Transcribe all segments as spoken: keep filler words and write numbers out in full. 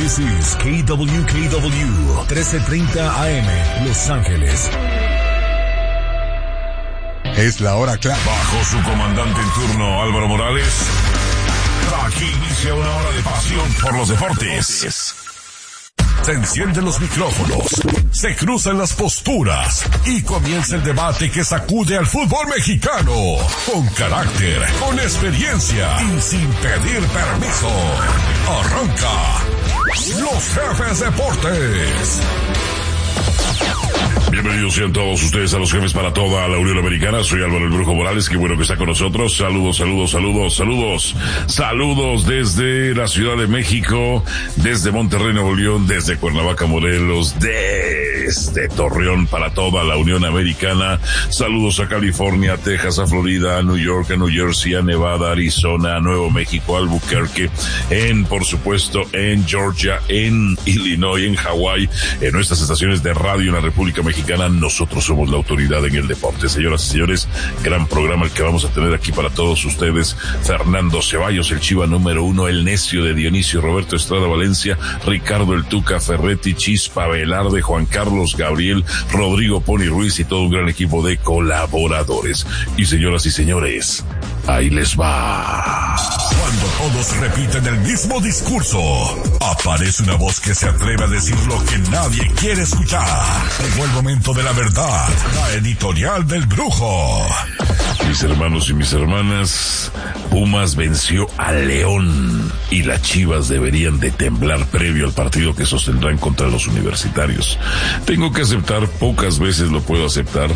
This is K W K W trece treinta A M, Los Ángeles. Es la hora clave. Bajo su comandante en turno, Álvaro Morales, aquí inicia una hora de pasión por los deportes. Se encienden los micrófonos, se cruzan las posturas y comienza el debate que sacude al fútbol mexicano. Con carácter, con experiencia y sin pedir permiso. Arranca Los Jefes Deportes. Bienvenidos sean todos ustedes a Los Jefes para toda la Unión Americana. Soy Álvaro el Brujo Morales, qué bueno que está con nosotros. Saludos, saludos, saludos, saludos. Saludos desde la Ciudad de México, desde Monterrey, Nuevo León, desde Cuernavaca, Morelos, desde Torreón para toda la Unión Americana. Saludos a California, a Texas, a Florida, a New York, a New Jersey, a Nevada, Arizona, a Nuevo México, a Albuquerque, en, por supuesto, en Georgia, en Illinois, en Hawái, en nuestras estaciones de radio en la República Mexicana. Nosotros somos la autoridad en el deporte. Señoras y señores, gran programa el que vamos a tener aquí para todos ustedes. Fernando Ceballos, el Chiva número uno, el necio de Dionisio, Roberto Estrada Valencia, Ricardo el Tuca Ferretti, Chispa Velarde, Juan Carlos Gabriel, Rodrigo Pony Ruiz y todo un gran equipo de colaboradores. Y señoras y señores, ahí les va. Cuando todos repiten el mismo discurso, aparece una voz que se atreve a decir lo que nadie quiere escuchar. Llegó el momento de la verdad, la editorial del Brujo. Mis hermanos y mis hermanas, Pumas venció a León y las Chivas deberían de temblar previo al partido que sostendrán contra los universitarios. Tengo que aceptar, pocas veces lo puedo aceptar,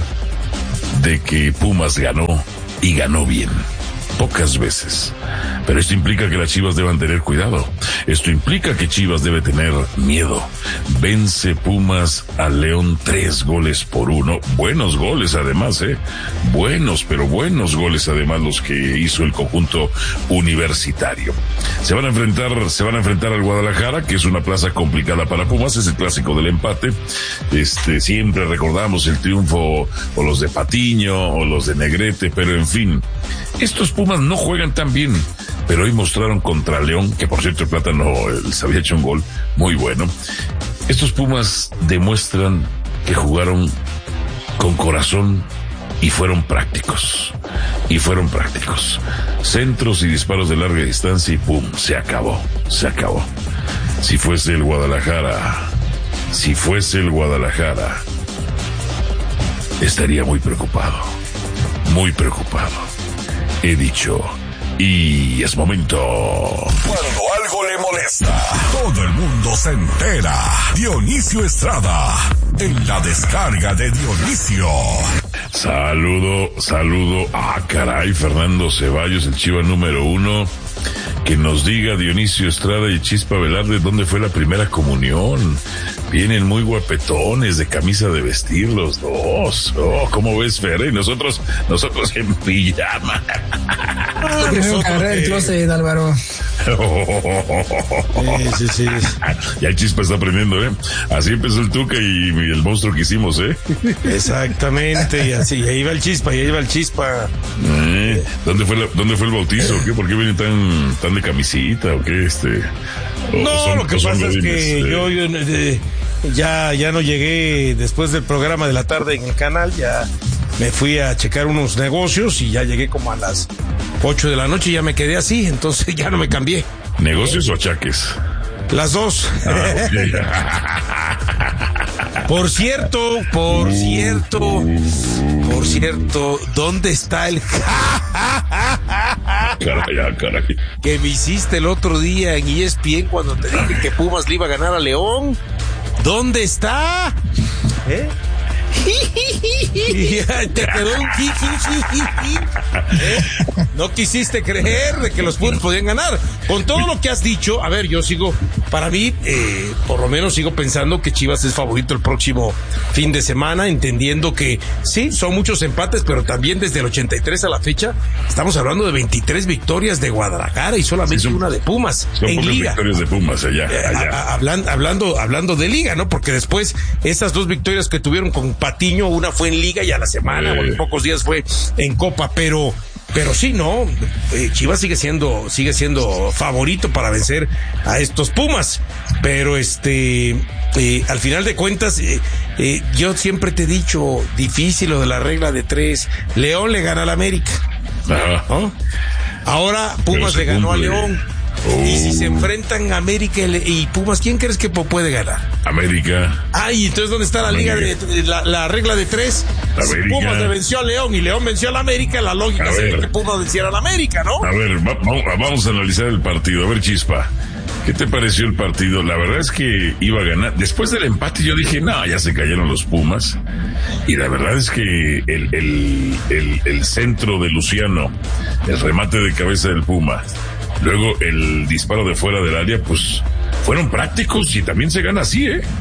de que Pumas ganó y ganó bien. Pocas veces. Pero esto implica que las Chivas deban tener cuidado. Esto implica que Chivas debe tener miedo. Vence Pumas a León tres goles por uno. Buenos goles además, eh. Buenos, pero buenos goles además los que hizo el conjunto universitario. Se van a enfrentar, se van a enfrentar al Guadalajara, que es una plaza complicada para Pumas. Es el clásico del empate. Este, siempre recordamos el triunfo o los de Patiño o los de Negrete, pero en fin. Estos Pumas no juegan tan bien, pero hoy mostraron contra León, que por cierto el Plátano les había hecho un gol muy bueno. Estos Pumas demuestran que jugaron con corazón y fueron prácticos. Y fueron prácticos. Centros y disparos de larga distancia y pum, se acabó, se acabó. Si fuese el Guadalajara, si fuese el Guadalajara, estaría muy preocupado, muy preocupado. He dicho, y es momento. Cuando algo le molesta, todo el mundo se entera. Dionisio Estrada, en la descarga de Dionisio. Saludo, saludo. Ah, caray, Fernando Ceballos, el Chiva número uno. Que nos diga Dionisio Estrada y Chispa Velarde dónde fue la primera comunión. Vienen muy guapetones de camisa de vestir los dos. Oh, ¿cómo ves, Fer? Y nosotros, nosotros en pijama. Ah, primero que agarrar el closet, Álvaro. Sí, sí, sí. Ya el Chispa está aprendiendo, ¿eh? Así empezó el Tuca y, y el monstruo que hicimos, ¿eh? Exactamente, y así, y ahí va el Chispa, y ahí va el Chispa. ¿Eh? ¿Dónde fue la, dónde fue el bautizo? ¿Qué? ¿Por qué vienen tan, tan de camisita o qué? Este. O no, son, lo que pasa es que eh, yo, yo eh, ya, ya no llegué después del programa de la tarde en el canal, ya me fui a checar unos negocios y ya llegué como a las ocho de la noche y ya me quedé así, entonces ya no me cambié. ¿Negocios o achaques? Las dos. Ah, okay. Por cierto, por cierto, por cierto, ¿dónde está el caray, caray. que me hiciste el otro día en E S P N cuando te dije que Pumas le iba a ganar a León? ¿Dónde está? ¿Eh? Te quedó un ¿Eh? No quisiste creer de que los Pumas podían ganar. Con todo lo que has dicho, a ver, yo sigo, para mí, eh, por lo menos sigo pensando que Chivas es favorito el próximo fin de semana, entendiendo que sí, son muchos empates, pero también desde el ochenta y tres a la fecha estamos hablando de veintitrés victorias de Guadalajara y solamente sí, son, una de Pumas son en liga. Victorias de Pumas allá, allá. Eh, a, a, hablando, hablando, hablando de liga, ¿no? Porque después esas dos victorias que tuvieron con Patiño, una fue en liga y a la semana, eh. o en pocos días fue en Copa, pero pero sí, no, eh, Chivas sigue siendo, sigue siendo favorito para vencer a estos Pumas, pero este, eh, al final de cuentas, eh, eh, yo siempre te he dicho, difícil lo de la regla de tres. León le gana al América, ¿no? Ahora Pumas le ganó a León. Oh. Y si se enfrentan América y Pumas, ¿quién crees que puede ganar? América. Ah, y entonces ¿dónde está la América. liga de la, la regla de tres? Si Pumas le venció a León y León venció al América, la lógica sería que Pumas venciera al América, ¿no? A ver, va, va, vamos a analizar el partido. A ver, Chispa, ¿qué te pareció el partido? La verdad es que iba a ganar. Después del empate yo dije, no, ya se cayeron los Pumas. Y la verdad es que el, el, el, el centro de Luciano, el remate de cabeza del Puma, luego el disparo de fuera del área, pues fueron prácticos y también se gana así, ¿eh?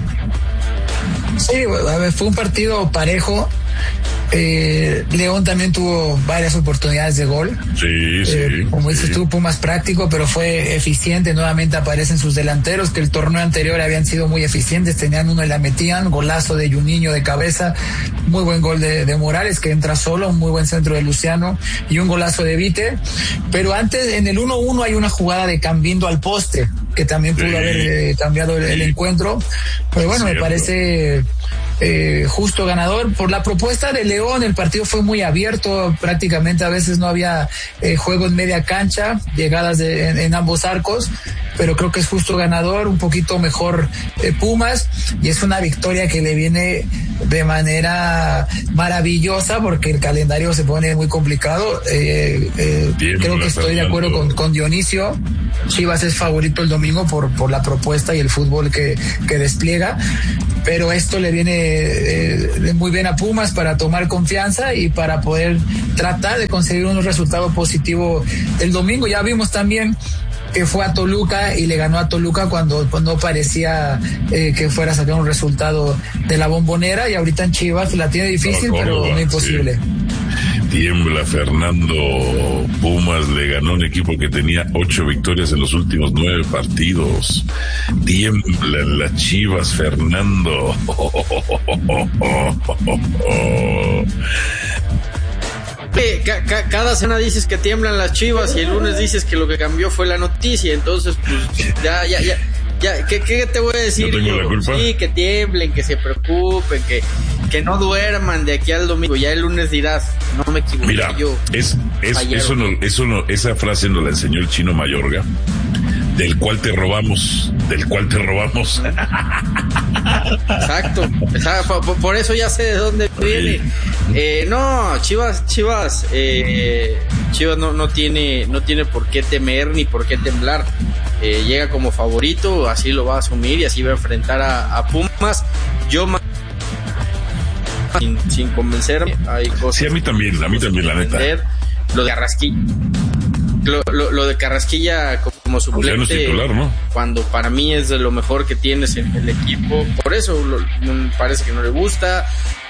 Sí, a ver, fue un partido parejo. Eh, León también tuvo varias oportunidades de gol. Sí, eh, sí. Como dices sí. tú, Pumas práctico, pero fue eficiente. Nuevamente aparecen sus delanteros, que el torneo anterior habían sido muy eficientes. Tenían uno y la metían. Golazo de Juninho de cabeza. Muy buen gol de, de Morales, que entra solo. Un muy buen centro de Luciano. Y un golazo de Vite. Pero antes, en el uno uno, hay una jugada de Cambindo al poste, que también pudo sí. haber eh, cambiado el, sí. el encuentro. Pero bueno, Cierto. me parece... Eh, justo ganador por la propuesta de León. El partido fue muy abierto, prácticamente a veces no había eh, juego en media cancha, llegadas de, en, en ambos arcos, pero creo que es justo ganador, un poquito mejor eh, Pumas, y es una victoria que le viene de manera maravillosa porque el calendario se pone muy complicado. eh, eh, creo que estoy de acuerdo con, con Dionisio. Chivas es favorito el domingo por, por la propuesta y el fútbol que, que despliega, pero esto le viene eh, muy bien a Pumas para tomar confianza y para poder tratar de conseguir un resultado positivo el domingo. Ya vimos también que fue a Toluca y le ganó a Toluca cuando, cuando parecía eh, que fuera a sacar un resultado de la Bombonera, y ahorita en Chivas la tiene difícil, no, pero no imposible. Sí. Tiembla Fernando. Pumas le ganó a un equipo que tenía ocho victorias en los últimos nueve partidos. Tiemblan las Chivas, Fernando. Cada semana dices que tiemblan las Chivas y el lunes dices que lo que cambió fue la noticia. Entonces, pues, ya, ya, ya. Ya, ¿qué, ¿qué te voy a decir? ¿No tengo yo? la culpa? Sí, que tiemblen, que se preocupen, que, que no duerman de aquí al domingo. Ya el lunes dirás, no me equivoqué. Mira, yo. Es, es, eso no, eso no, esa frase nos la enseñó el Chino Mayorga, del cual te robamos, del cual te robamos. Exacto, exacto, por, por eso ya sé de dónde viene. Eh, no, Chivas, Chivas, eh, Chivas no, no tiene, no tiene por qué temer ni por qué temblar. Eh, llega como favorito, así lo va a asumir y así va a enfrentar a, a Pumas. Yo más sin, sin convencerme, hay cosas. Sí, a mí también, a mí también, la neta. Lo de Carrasquilla, lo, lo, lo de Carrasquilla como suplente, no es titular, ¿no? Cuando para mí es de lo mejor que tienes en el equipo, por eso lo, parece que no le gusta.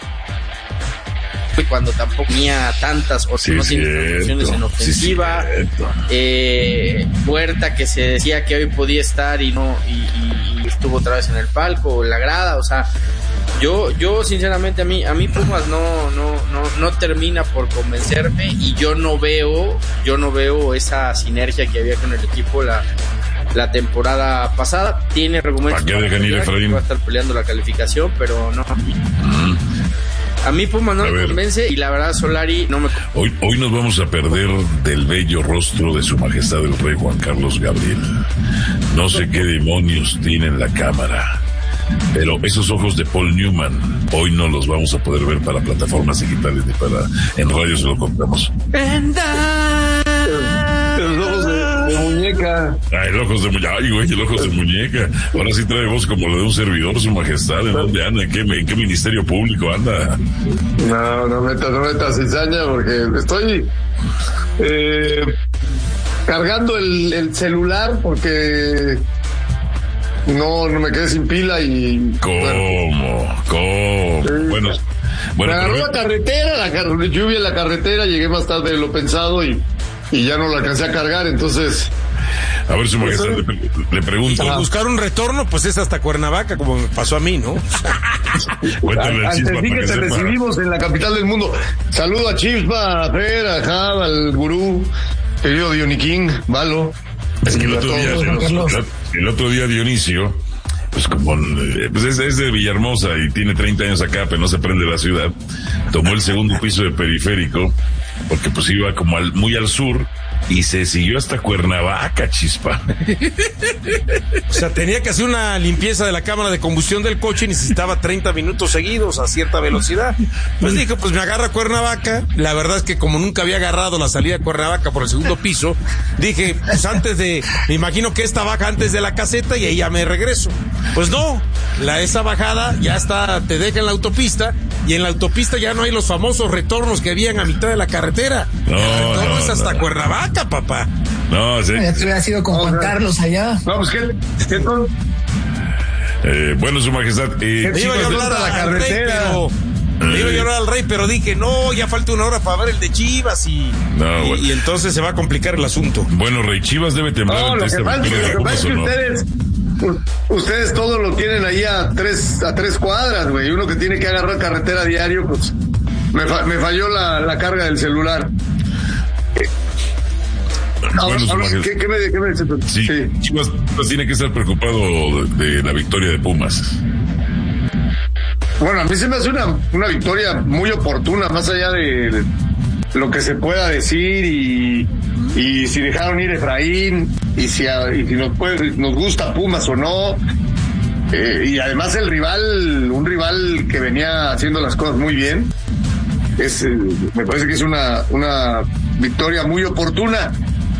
Cuando tampoco tenía tantas o sí, no tiene opciones en ofensiva, sí, eh, Huerta que se decía que hoy podía estar y no y, y estuvo otra vez en el palco, en la grada, o sea, yo yo sinceramente a mí a mí Pumas no no no no termina por convencerme y yo no veo yo no veo esa sinergia que había con el equipo la la temporada pasada. Tiene argumentos para que va a estar peleando la calificación, pero no. Mm. A mí Puma no me convence y la verdad Solari no me convence. Hoy, hoy nos vamos a perder del bello rostro de su majestad el rey Juan Carlos Gabriel. No sé qué demonios tiene en la cámara, pero esos ojos de Paul Newman hoy no los vamos a poder ver para plataformas digitales ni para en radio se lo compramos. Los ojos de, de muñeca. Ay, el ojos de muñeca. Ay, güey, el ojos de muñeca. Ahora sí trae voz como la de un servidor, su majestad. ¿En dónde anda? ¿En qué, en qué ministerio público anda? No, no metas, no metas cizaña porque estoy eh, cargando el, el celular porque no, no me quedé sin pila y... ¿Cómo? Bueno, ¿Cómo? Sí. Bueno, bueno. Me agarró pero... la carretera, la car- lluvia en la carretera, llegué más tarde de lo pensado y... y ya no lo alcancé a cargar, entonces A ver, su majestad, le, le pregunto. Y buscar un retorno, pues es hasta Cuernavaca, como me pasó a mí, ¿no? Cuéntale al Chispa. Antes sí que te recibimos en la capital del mundo. Saludo a Chispa, a Fer, a Java, al gurú, querido Dioniquín, Valo. Es que el otro día, el, el otro día Dionisio, pues como pues es, es de Villahermosa y tiene treinta años acá, pero no se prende la ciudad, tomó el segundo piso de Periférico, porque pues iba como al, muy al sur, y se siguió hasta Cuernavaca, Chispa. O sea, tenía que hacer una limpieza de la cámara de combustión del coche y necesitaba treinta minutos seguidos a cierta velocidad. Pues dije, pues me agarra Cuernavaca. La verdad es que como nunca había agarrado la salida de Cuernavaca por el segundo piso, dije, pues antes de, me imagino que esta baja antes de la caseta y ahí ya me regreso. Pues no, la esa bajada ya está, te deja en la autopista, y en la autopista ya no hay los famosos retornos que habían a mitad de la carretera. No, el retorno no, es hasta no. Cuernavaca, papá. No, sí. Ya te hubiera sido con Juan Carlos allá. Vamos, ¿qué? ¿Qué con? Eh, bueno, su majestad. Eh, Me iba a hablar a la al rey, carretera. pero me iba a hablar al rey, pero dije, no, ya falta una hora para ver el de Chivas y, No, y, bueno. y entonces se va a complicar el asunto. Bueno, Rey, Chivas debe temblar No, ante lo esta que pasa, victoria de lo que pasa Pumas, es que ¿o no? ustedes, u- ustedes todo lo tienen ahí a tres, a tres cuadras, güey. Uno que tiene que agarrar carretera diario, pues me, fa- me falló la, la carga del celular. Ahora, Bueno, su ahora, majestad. ¿qué, qué me, qué me dice? Sí, Sí. Chivas, Chivas tiene que estar preocupado de, de la victoria de Pumas. Bueno, a mí se me hace una, una victoria muy oportuna, más allá de lo que se pueda decir y, y si dejaron ir Efraín y si, a- y si nos, puede, nos gusta Pumas o no. Eh, y además el rival, un rival que venía haciendo las cosas muy bien, es, eh, me parece que es una, una victoria muy oportuna.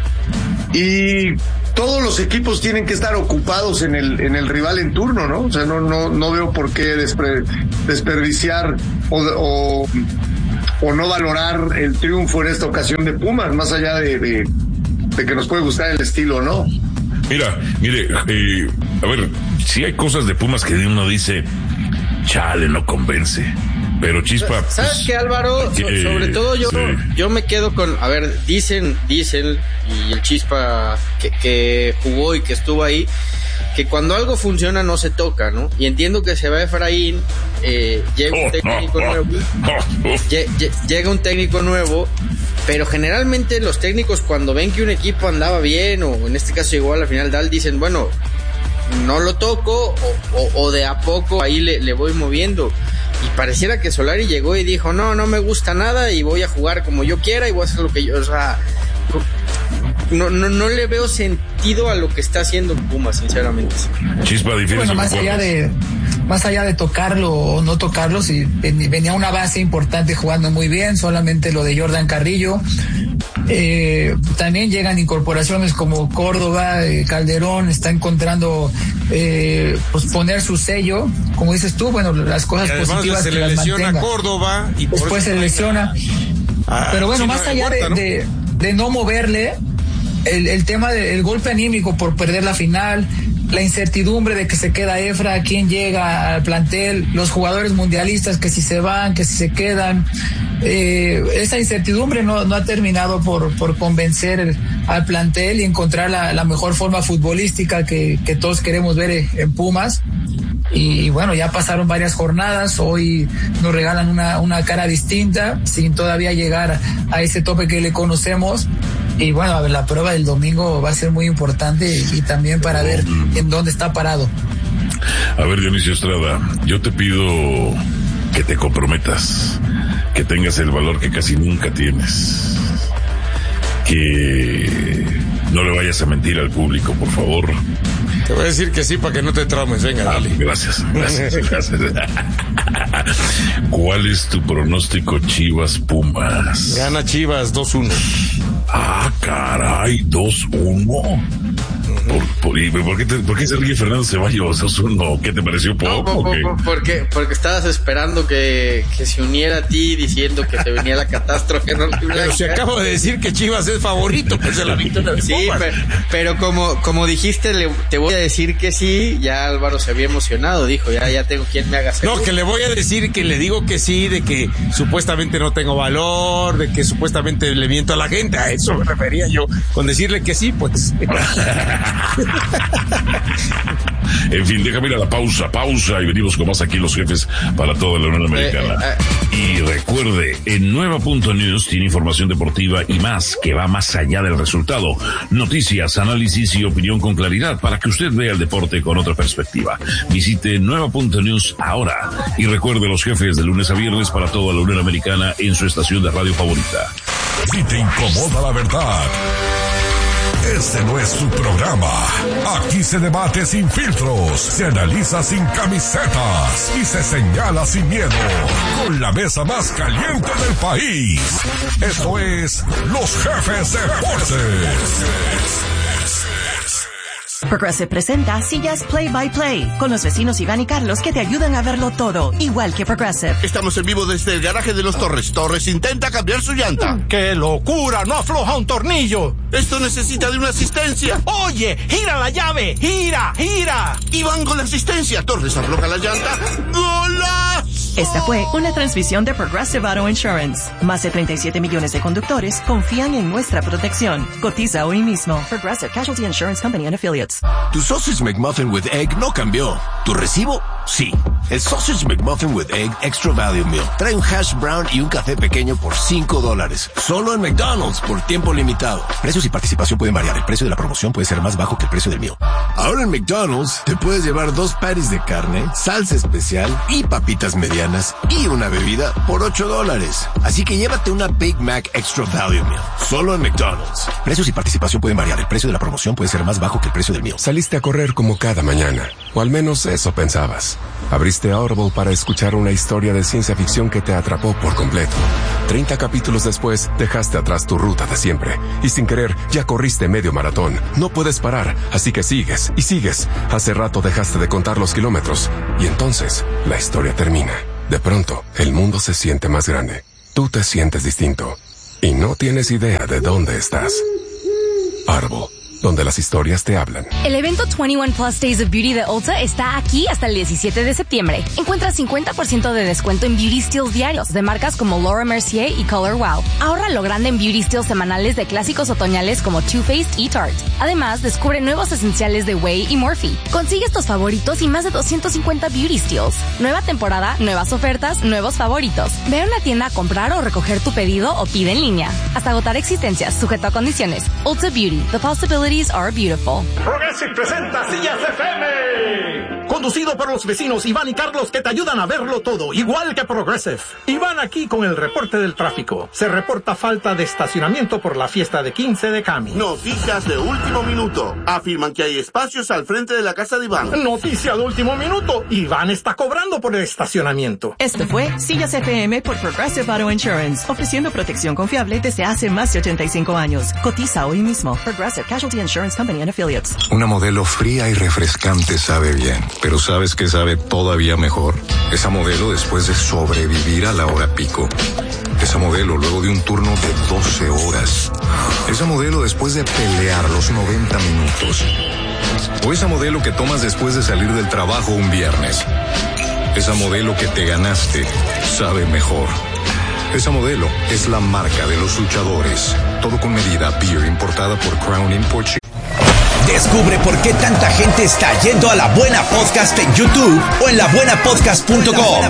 Y todos los equipos tienen que estar ocupados en el en el rival en turno, ¿no? O sea, no no no veo por qué despre, desperdiciar o, o o no valorar el triunfo en esta ocasión de Pumas, más allá de, de, de que nos puede gustar el estilo, ¿no? Mira, mire, eh, a ver, si hay cosas de Pumas que uno dice, chale, no convence. Pero Chispa, ¿Sabes pues, qué, Álvaro? So- eh, sobre todo yo sí. yo me quedo con, a ver, dicen, dicen, y el Chispa que, que jugó y que estuvo ahí, que cuando algo funciona no se toca, ¿no? Y entiendo que se va Efraín, eh, llega un Oh, técnico oh, oh, nuevo, oh, uf. lle- lle- llega un técnico nuevo, pero generalmente los técnicos cuando ven que un equipo andaba bien, o en este caso igual al final Dal, dicen, bueno, no lo toco, o, o, o de a poco ahí le, le voy moviendo. Y pareciera que Solari llegó y dijo, no, no me gusta nada y voy a jugar como yo quiera y voy a hacer lo que yo, o sea, no, no, no le veo sentido a lo que está haciendo Pumas, sinceramente. Chispa, difícil. Bueno, más allá de más allá de tocarlo o no tocarlo, si ven- venía una base importante jugando muy bien, solamente lo de Jordan Carrillo. Eh, también llegan incorporaciones como Córdoba, eh, Calderón, está encontrando eh, pues poner su sello, como dices tú, bueno, las cosas Y además positivas se que le las lesiona mantenga. Córdoba y por Después eso se lesiona. Ah, Pero bueno, sí, más no, allá Huerta, de, ¿no? de, de no moverle, el, el tema del golpe anímico por perder la final, la incertidumbre de que se queda Efra, quién llega al plantel, los jugadores mundialistas que si se van, que si se quedan, eh, esa incertidumbre no, no ha terminado por, por convencer al plantel y encontrar la, la mejor forma futbolística que, que todos queremos ver en Pumas. Y bueno, ya pasaron varias jornadas, hoy nos regalan una, una cara distinta, sin todavía llegar a ese tope que le conocemos. Y bueno, a ver, la prueba del domingo va a ser muy importante y, y también para ver en dónde está parado. A ver, Dionisio Estrada, yo te pido que te comprometas, que tengas el valor que casi nunca tienes, que no le vayas a mentir al público, por favor. Te voy a decir que sí para que no te traumes, venga, Ah, dale. gracias, gracias, gracias. ¿Cuál es tu pronóstico, Chivas Pumas? Gana Chivas dos uno. Ah, caray, dos uno. ¿Por, ¿Por, y, ¿por, qué te, ¿Por qué se ríe Fernando Ceballos? Osuna? ¿Qué te pareció poco? No, por, por, porque, porque estabas esperando que, que se uniera a ti diciendo que se venía la catástrofe. ¿No? Pero si acabo de decir que Chivas es favorito, pues de la victoria de Sí, Pumas. pero, pero como, como dijiste, le, te voy a decir que sí. Ya Álvaro se había emocionado, dijo, ya, ya tengo quien me haga seguro. No, que le voy a decir que le digo que sí, de que supuestamente no tengo valor, de que supuestamente le miento a la gente. A eso me refería yo. Con decirle que sí, pues. En fin, déjame ir a la pausa, pausa y venimos con más aquí los jefes para toda la Unión Americana. Eh, eh, y recuerde, en Nueva punto News tiene información deportiva y más que va más allá del resultado. Noticias, análisis y opinión con claridad para que usted vea el deporte con otra perspectiva. Visite Nueva punto News ahora y recuerde los jefes de lunes a viernes para toda la Unión Americana en su estación de radio favorita. Si te incomoda la verdad, este no es su programa. Aquí se debate sin filtros, se analiza sin camisetas y se señala sin miedo. Con la mesa más caliente del país. Esto es Los Jefes Deportes. Progressive presenta sillas Play by Play con los vecinos Iván y Carlos que te ayudan a verlo todo, igual que Progressive. Estamos en vivo desde el garaje de los Torres. Torres intenta cambiar su llanta. ¡Qué locura! ¡No afloja un tornillo! Esto necesita de una asistencia. ¡Oye! ¡Gira la llave! ¡Gira! ¡Gira! Iván con la asistencia. Torres afloja la llanta. ¡Golazo! Esta fue una transmisión de Progressive Auto Insurance. Más de treinta y siete millones de conductores confían en nuestra protección. Cotiza hoy mismo. Progressive Casualty Insurance Company and Affiliates. Tu Sausage McMuffin with Egg no cambió. ¿Tu recibo? Sí. El Sausage McMuffin with Egg Extra Value Meal trae un hash brown y un café pequeño por cinco dólares. Solo en McDonald's por tiempo limitado. Precios y participación pueden variar. El precio de la promoción puede ser más bajo que el precio del meal. Ahora en McDonald's te puedes llevar dos patties de carne, salsa especial y papitas medianas y una bebida por ocho dólares. Así que llévate una Big Mac Extra Value Meal. Solo en McDonald's. Precios y participación pueden variar. El precio de la promoción puede ser más bajo que el precio del meal. Saliste a correr como cada mañana, o al menos eso pensabas. Abriste Audible para escuchar una historia de ciencia ficción que te atrapó por completo. Treinta capítulos después, dejaste atrás tu ruta de siempre, y sin querer, ya corriste medio maratón. No puedes parar, así que sigues, y sigues. Hace rato dejaste de contar los kilómetros, y entonces, la historia termina. De pronto, el mundo se siente más grande. Tú te sientes distinto, y no tienes idea de dónde estás. Audible, donde las historias te hablan. El evento veintiuno Plus Days of Beauty de Ulta está aquí hasta el diecisiete de septiembre. Encuentra cincuenta por ciento de descuento en beauty steals diarios de marcas como Laura Mercier y Color Wow. Ahorra lo grande en beauty steals semanales de clásicos otoñales como Too Faced y Tarte. Además, descubre nuevos esenciales de Way y Morphe. Consigue estos favoritos y más de doscientos cincuenta beauty steals. Nueva temporada, nuevas ofertas, nuevos favoritos. Ve a una tienda a comprar o recoger tu pedido o pide en línea. Hasta agotar existencias, sujeto a condiciones. Ulta Beauty, the possibilities are beautiful. Progressive presenta Sillas F M. Conducido por los vecinos Iván y Carlos que te ayudan a verlo todo, igual que Progressive. Iván aquí con el reporte del tráfico. Se reporta falta de estacionamiento por la fiesta de quince de Cami. Noticias de último minuto. Afirman que hay espacios al frente de la casa de Iván. Noticia de último minuto. Iván está cobrando por el estacionamiento. Esto fue Sillas F M por Progressive Auto Insurance, ofreciendo protección confiable desde hace más de ochenta y cinco años. Cotiza hoy mismo. Progressive Casualty Insurance Company and Affiliates. Una modelo fría y refrescante sabe bien, pero ¿sabes qué sabe todavía mejor? Esa modelo después de sobrevivir a la hora pico. Esa modelo luego de un turno de doce horas. Esa modelo después de pelear los noventa minutos. O esa modelo que tomas después de salir del trabajo un viernes. Esa modelo que te ganaste sabe mejor. Esa modelo es la marca de los luchadores. Todo con medida. Beer importada por Crown Import. Descubre por qué tanta gente está yendo a La Buena Podcast en YouTube o en la buena podcast punto com.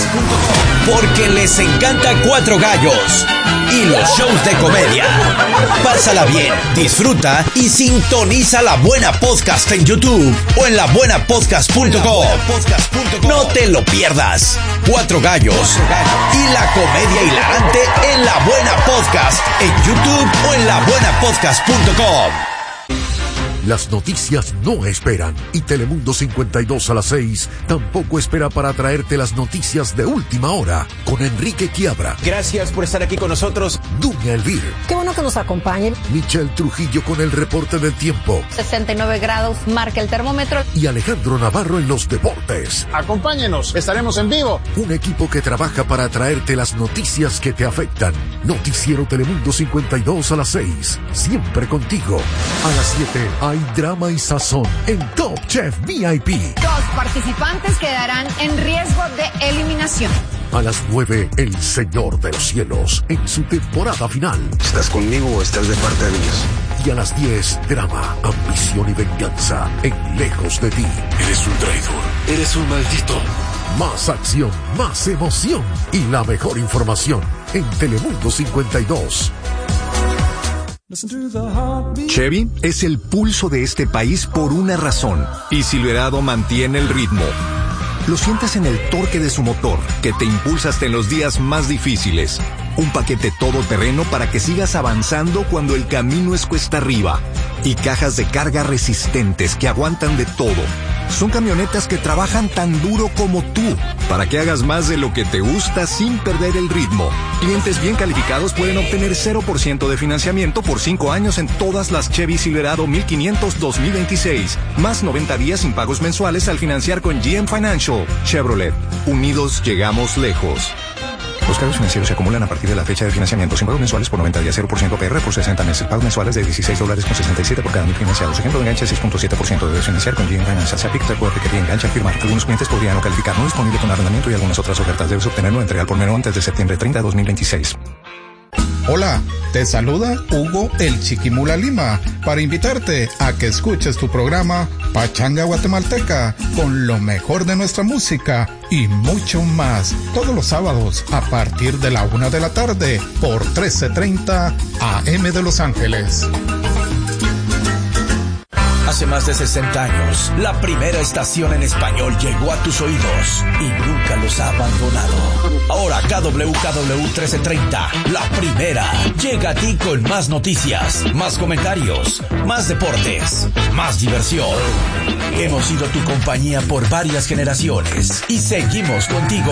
Porque les encanta Cuatro Gallos y los shows de comedia. Pásala bien, disfruta y sintoniza La Buena Podcast en YouTube o en la buena podcast punto com. No te lo pierdas. Cuatro Gallos y la comedia hilarante en La Buena Podcast en YouTube o en la buena podcast punto com. Las noticias no esperan y Telemundo cincuenta y dos a las seis tampoco espera para traerte las noticias de última hora con Enrique Quiabra. Gracias por estar aquí con nosotros. Dunia Elvir. Qué bueno que nos acompañen. Michelle Trujillo con el reporte del tiempo. sesenta y nueve grados marca el termómetro. Y Alejandro Navarro en los deportes. Acompáñenos, estaremos en vivo. Un equipo que trabaja para traerte las noticias que te afectan. Noticiero Telemundo cincuenta y dos a las seis. Siempre contigo. A las siete hay drama y sazón en Top Chef V I P. Dos participantes quedarán en riesgo de eliminación. A las nueve, El Señor de los Cielos en su temporada final. ¿Estás conmigo o estás de parte de Dios? Y a las diez, drama, ambición y venganza en Lejos de ti. Eres un traidor. Eres un maldito. Más acción, más emoción y la mejor información en Telemundo cincuenta y dos. Chevy es el pulso de este país por una razón, y Silverado mantiene el ritmo. Lo sientes en el torque de su motor, que te impulsa hasta en los días más difíciles. Un paquete todoterreno para que sigas avanzando cuando el camino es cuesta arriba. Y cajas de carga resistentes que aguantan de todo. Son camionetas que trabajan tan duro como tú, para que hagas más de lo que te gusta sin perder el ritmo. Clientes bien calificados pueden obtener cero por ciento de financiamiento por cinco años en todas las Chevy Silverado mil quinientos dos mil veintiséis. Más noventa días sin pagos mensuales al financiar con G M Financial. Chevrolet. Unidos llegamos lejos. Los cargos financieros se acumulan a partir de la fecha de financiamiento sin pagos mensuales por noventa días, cero por ciento P R por sesenta meses. Pagos mensuales de dieciséis dólares con sesenta y siete por cada mil financiados. Ejemplo de enganche seis punto siete por ciento. Debes financiar con G M Financial. Se aplica el requerir enganche al firmar. Algunos clientes podrían no calificar. No disponible con arrendamiento y algunas otras ofertas. Debes obtenerlo entrega al por menor antes de septiembre treinta de dos mil veintiséis. Hola, te saluda Hugo el Chiquimula Lima para invitarte a que escuches tu programa Pachanga Guatemalteca con lo mejor de nuestra música y mucho más todos los sábados a partir de la una de la tarde por trece treinta A M de Los Ángeles. Hace más de sesenta años, la primera estación en español llegó a tus oídos y nunca los ha abandonado. Ahora K W K W trece treinta, la primera, llega a ti con más noticias, más comentarios, más deportes, más diversión. Hemos sido tu compañía por varias generaciones y seguimos contigo